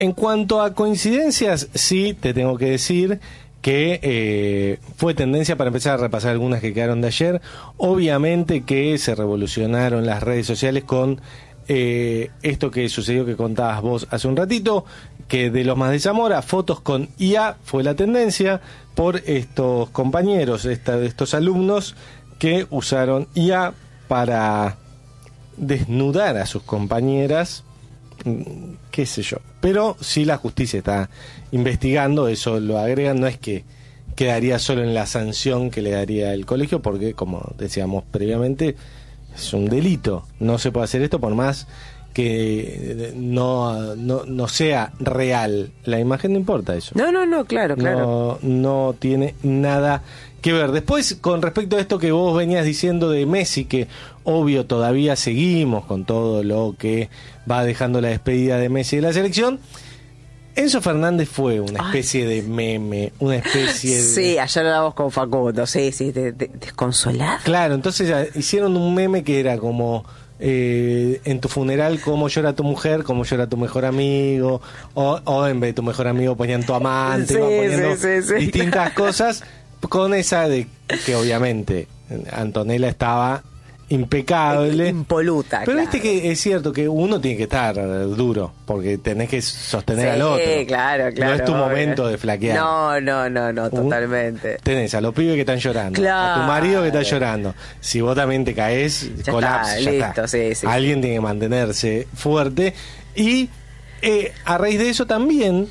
En cuanto a coincidencias, sí, te tengo que decir que fue tendencia, para empezar a repasar algunas que quedaron de ayer. Obviamente que se revolucionaron las redes sociales con esto que sucedió, que contabas vos hace un ratito, que de los más de Zamora, fotos con IA fue la tendencia por estos compañeros, de estos alumnos que usaron IA para desnudar a sus compañeras, qué sé yo. Pero si la justicia está investigando, eso lo agregan, no es que quedaría solo en la sanción que le daría el colegio, porque como decíamos previamente, es un delito, no se puede hacer esto por más que no sea real la imagen, no importa eso. No, claro. No tiene nada que ver. Después, con respecto a esto que vos venías diciendo de Messi, que obvio todavía seguimos con todo lo que va dejando la despedida de Messi de la selección, Enzo Fernández fue una especie de meme, una especie de... Sí, ayer hablamos con Facundo, sí, desconsolado. Claro, entonces hicieron un meme que era como... en tu funeral, cómo llora tu mujer, cómo llora tu mejor amigo, o en vez de tu mejor amigo ponían tu amante, iban poniendo distintas cosas, con esa de que obviamente Antonella estaba impecable, impoluta, pero claro. viste que es cierto que uno tiene que estar duro porque tenés que sostener al otro. Claro, no es tu momento de flaquear. No, totalmente. Tenés a los pibes que están llorando, claro, a tu marido que está llorando. Si vos también te caes, ya colapso, está, ya listo, está. sí. Alguien tiene que mantenerse fuerte. Y a raíz de eso también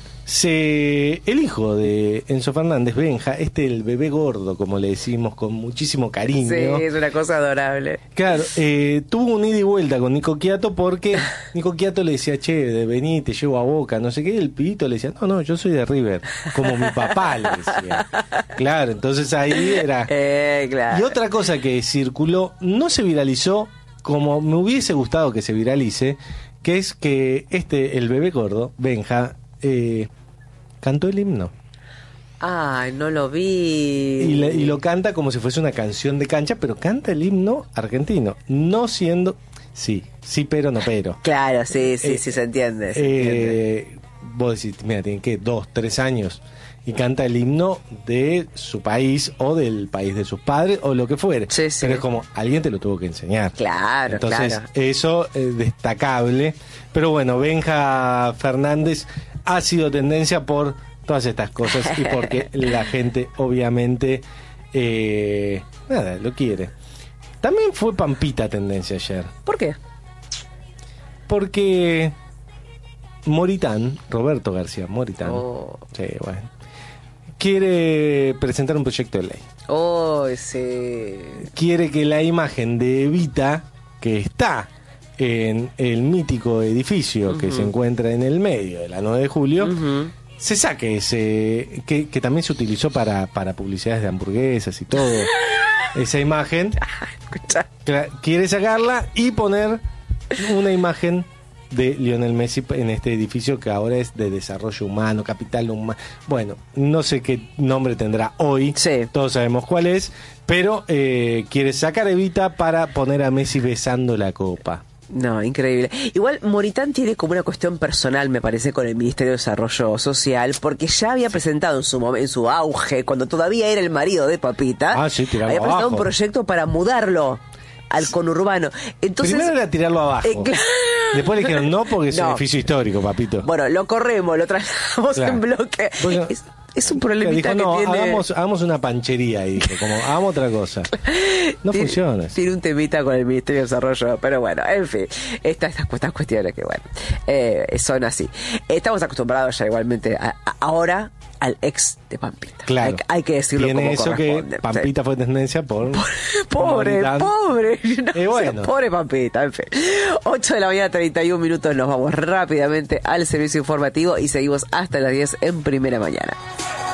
el hijo de Enzo Fernández, Benja, el bebé gordo, como le decimos con muchísimo cariño. Sí, es una cosa adorable. Claro, tuvo un ida y vuelta con Nico Quiato, porque Nico Quiato le decía, che, vení, te llevo a Boca, no sé qué, y el pibito le decía, no, yo soy de River, como mi papá le decía. Claro, entonces ahí era... Claro. Y otra cosa que circuló, no se viralizó como me hubiese gustado que se viralice, que es que el bebé gordo, Benja, cantó el himno. Ay, no lo vi. Y lo canta como si fuese una canción de cancha, pero canta el himno argentino, no siendo... Sí, pero no pero. Claro, sí, se entiende. Vos decís, mira, tiene que 2, 3 años y canta el himno de su país o del país de sus padres o lo que fuere. Sí. Pero es como, alguien te lo tuvo que enseñar. Claro, entonces, eso es destacable. Pero bueno, Benja Fernández ha sido tendencia por todas estas cosas y porque la gente obviamente lo quiere. También fue Pampita tendencia ayer. ¿Por qué? Porque Moritán, Roberto García Moritán, sí, bueno, quiere presentar un proyecto de ley. Sí. Quiere que la imagen de Evita, que está en el mítico edificio que se encuentra en el medio de la 9 de julio, se saque ese, que también se utilizó para publicidades de hamburguesas y todo, esa imagen. Quiere sacarla y poner una imagen de Lionel Messi en este edificio que ahora es de desarrollo humano, capital humano. Bueno, no sé qué nombre tendrá hoy, todos sabemos cuál es, pero quiere sacar a Evita para poner a Messi besando la copa. No, increíble. Igual Moritán tiene como una cuestión personal, me parece, con el Ministerio de Desarrollo Social, porque ya había presentado en su auge, cuando todavía era el marido de Papita, había presentado un proyecto para mudarlo al conurbano. Entonces, primero era tirarlo abajo. Después le dijeron no, porque es un edificio histórico, papito. Bueno, lo corremos, lo trasladamos en bloque. Bueno, es un problemita dijo, que tiene. Hagamos una panchería ahí, como hagamos otra cosa. No funciona. Tiene un temita con el Ministerio de Desarrollo, pero bueno, en fin, estas cuestiones que bueno, son así. Estamos acostumbrados ya igualmente ahora al ex de Pampita. Claro. Hay que decirlo como corresponde. Que Pampita fue tendencia por... Pobre. Bueno. Pobre Pampita, en fin. 8 de la mañana, 31 minutos. Nos vamos rápidamente al servicio informativo y seguimos hasta las 10 en Primera Mañana.